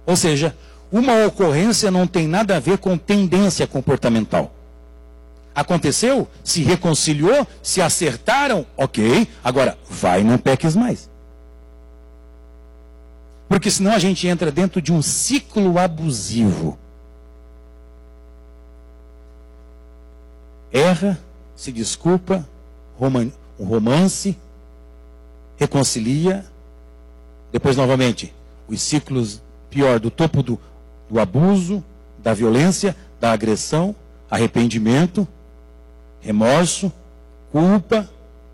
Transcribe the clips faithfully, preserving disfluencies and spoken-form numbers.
Ou seja, uma ocorrência não tem nada a ver com tendência comportamental. Aconteceu, se reconciliou, se acertaram, ok. Agora, vai, não peques mais. Porque senão a gente entra dentro de um ciclo abusivo. Erra, se desculpa, roman- um romance, reconcilia, depois novamente, os ciclos, pior, do topo do, do abuso, da violência, da agressão, arrependimento, remorso, culpa,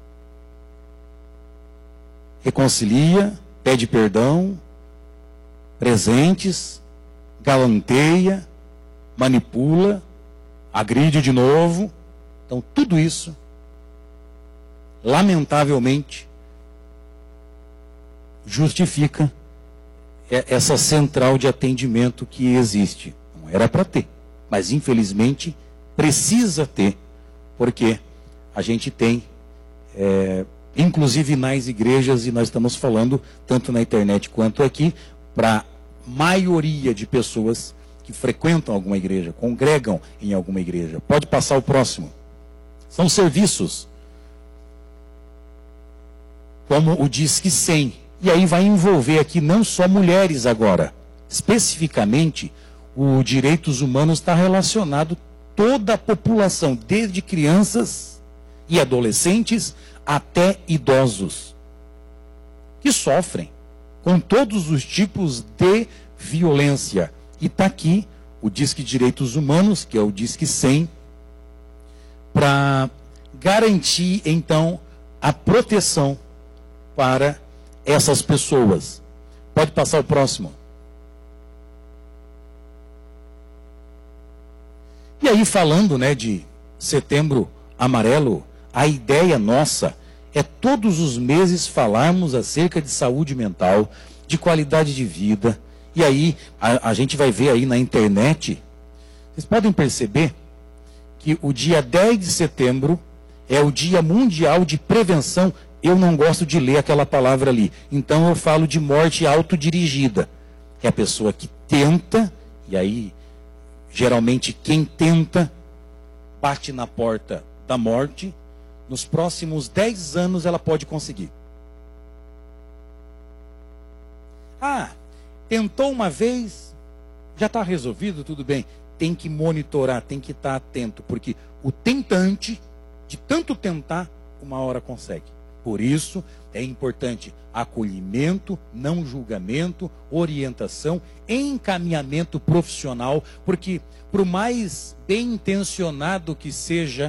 reconcilia, pede perdão, presentes, galanteia, manipula, agride de novo. Então, tudo isso, lamentavelmente, justifica essa central de atendimento que existe. Não era para ter, mas infelizmente precisa ter, porque a gente tem, é, inclusive nas igrejas, e nós estamos falando tanto na internet quanto aqui, para a maioria de pessoas que frequentam alguma igreja, congregam em alguma igreja. Pode passar o próximo. São serviços, como o Disque cem. E aí vai envolver aqui não só mulheres agora. Especificamente, o direitos humanos está relacionado toda a população, desde crianças e adolescentes até idosos, que sofrem com todos os tipos de violência. E está aqui o Disque Direitos Humanos, que é o Disque cem, para garantir, então, a proteção para essas pessoas. Pode passar o próximo. E aí, falando, né, de Setembro Amarelo, a ideia nossa é todos os meses falarmos acerca de saúde mental, de qualidade de vida. E aí, a, a gente vai ver aí na internet, vocês podem perceber que o dia dez de setembro é o Dia Mundial de Prevenção. Eu não gosto de ler aquela palavra ali. Então eu falo de morte autodirigida. É a pessoa que tenta, e aí, geralmente quem tenta, bate na porta da morte. Nos próximos dez anos ela pode conseguir. Ah, tentou uma vez, já está resolvido, tudo bem. Tem que monitorar, tem que estar atento, porque o tentante, de tanto tentar, uma hora consegue. Por isso, é importante acolhimento, não julgamento, orientação, encaminhamento profissional, porque, por mais bem intencionado que seja,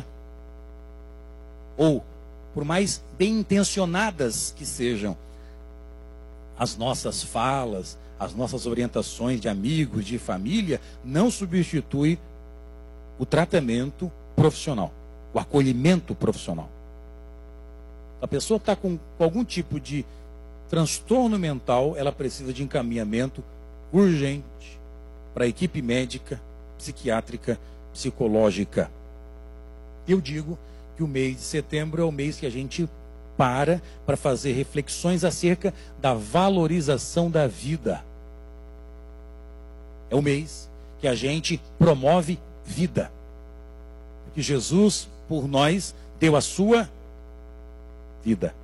ou por mais bem intencionadas que sejam as nossas falas, as nossas orientações de amigos, de família, não substitui o tratamento profissional, o acolhimento profissional. A pessoa está com, com algum tipo de transtorno mental, ela precisa de encaminhamento urgente para a equipe médica, psiquiátrica, psicológica. Eu digo que o mês de setembro é o mês que a gente para para fazer reflexões acerca da valorização da vida. É o mês que a gente promove vida. Porque Jesus, por nós, deu a sua vida.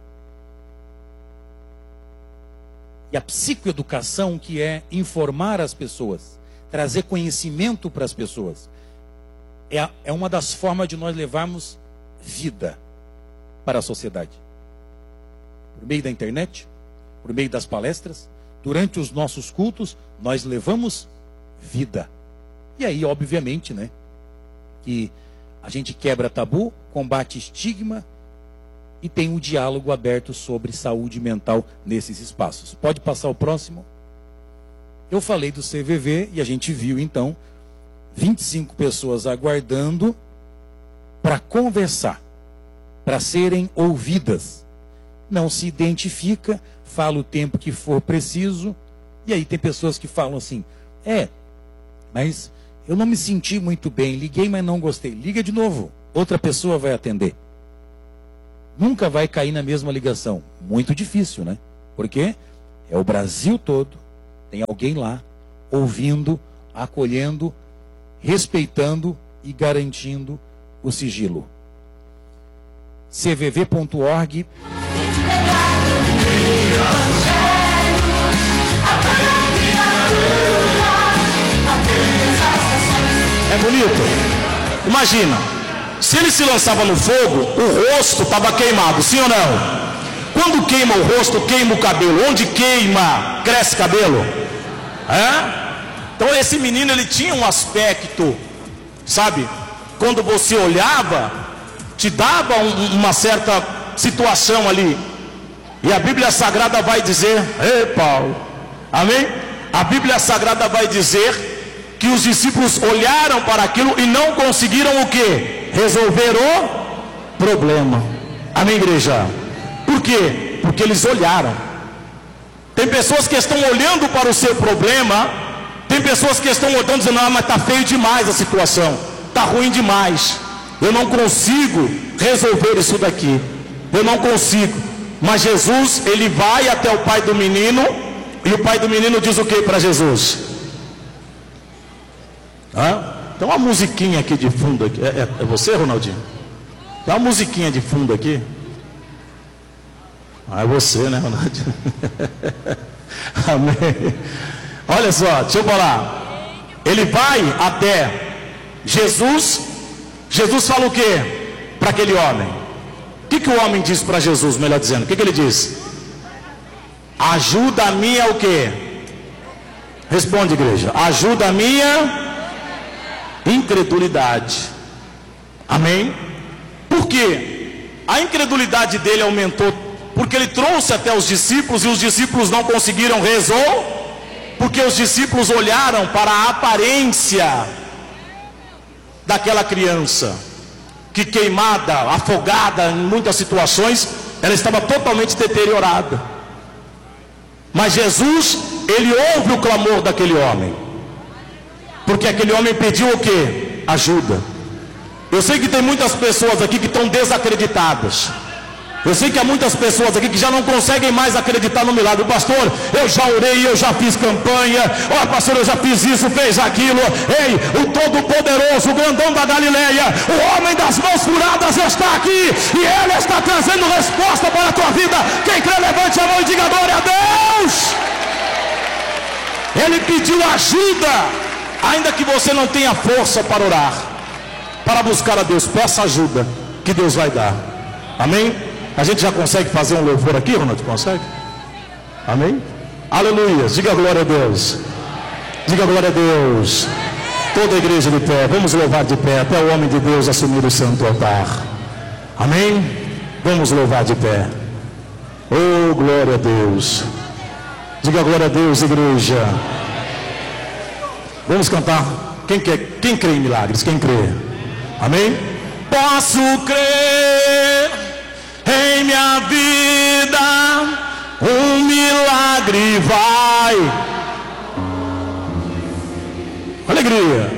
E a psicoeducação, que é informar as pessoas, trazer conhecimento para as pessoas, é, a, é uma das formas de nós levarmos vida para a sociedade. Por meio da internet, por meio das palestras, durante os nossos cultos, nós levamos vida. E aí, obviamente, né, que a gente quebra tabu, combate estigma e tem um diálogo aberto sobre saúde mental nesses espaços. Pode passar o próximo? Eu falei do C V V e a gente viu, então, vinte e cinco pessoas aguardando para conversar, para serem ouvidas. Não se identifica, fala o tempo que for preciso, e aí tem pessoas que falam assim, é, mas eu não me senti muito bem, liguei, mas não gostei. Liga de novo, outra pessoa vai atender. Nunca vai cair na mesma ligação. Muito difícil, né? Porque é o Brasil todo, tem alguém lá, ouvindo, acolhendo, respeitando e garantindo o sigilo. c v v ponto org. É bonito? Imagina, se ele se lançava no fogo, o rosto estava queimado, sim ou não? Quando queima o rosto, queima o cabelo. Onde queima, cresce cabelo. É? Então esse menino, ele tinha um aspecto, sabe? Quando você olhava, te dava um, uma certa situação ali. E a Bíblia Sagrada vai dizer, ei Paulo, amém? A Bíblia Sagrada vai dizer que os discípulos olharam para aquilo e não conseguiram o quê? Resolver o problema. Amém, igreja? Por quê? Porque eles olharam. Tem pessoas que estão olhando para o seu problema, tem pessoas que estão olhando dizendo, ah, mas está feio demais a situação, está ruim demais, eu não consigo resolver isso daqui, eu não consigo. Mas Jesus, ele vai até o pai do menino, e o pai do menino diz o que para Jesus? Ah, tem uma musiquinha aqui de fundo aqui. É, é, é você, Ronaldinho? Tem uma musiquinha de fundo aqui. Ah, é você, né, Ronaldinho? Amém. Olha só, deixa eu falar. Ele vai até Jesus. Jesus fala o que para aquele homem? O que, que o homem diz para Jesus, melhor dizendo? O que, que ele diz? Ajuda a minha o que? Responde, igreja. Ajuda a minha incredulidade. Amém? Por quê? A incredulidade dele aumentou porque ele trouxe até os discípulos e os discípulos não conseguiram resolver, porque os discípulos olharam para a aparência daquela criança que, queimada, afogada em muitas situações, ela estava totalmente deteriorada. Mas Jesus, ele ouve o clamor daquele homem, porque aquele homem pediu o que? Ajuda. Eu sei que tem muitas pessoas aqui que estão desacreditadas. Eu sei que há muitas pessoas aqui que já não conseguem mais acreditar no milagre. Pastor, eu já orei, eu já fiz campanha. Ó, pastor, eu já fiz isso, fez aquilo. Ei, o Todo-Poderoso, o grandão da Galileia, o homem das mãos furadas está aqui, e ele está trazendo resposta para a tua vida. Quem crê, levante a mão e diga glória a Deus. Ele pediu ajuda, ainda que você não tenha força para orar, para buscar a Deus. Peça ajuda, que Deus vai dar. Amém? A gente já consegue fazer um louvor aqui, Ronaldo? Consegue? Amém? Aleluia. Diga glória a Deus. Diga glória a Deus. Toda a igreja de pé. Vamos louvar de pé até o homem de Deus assumir o santo altar. Amém? Vamos louvar de pé. Oh, glória a Deus. Diga glória a Deus, igreja. Vamos cantar. Quem, quer, quem crê em milagres? Quem crê? Amém? Posso crer em minha vida, um milagre vai. Alegria.